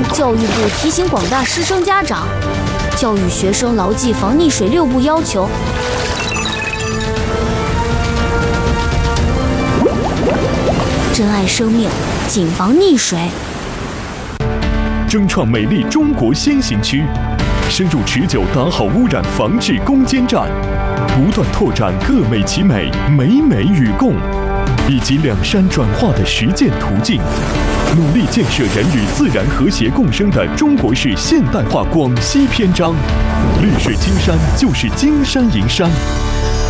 教育部提醒广大师生家长，教育学生牢记防溺水6步要求。珍爱生命，谨防溺水。 争创美丽中国先行区，深入持久打好污染防治攻坚战，不断拓展各美其美、美美与共，以及两山转化的实践途径，努力建设人与自然和谐共生的中国式现代化广西篇章。绿水青山就是金山银山，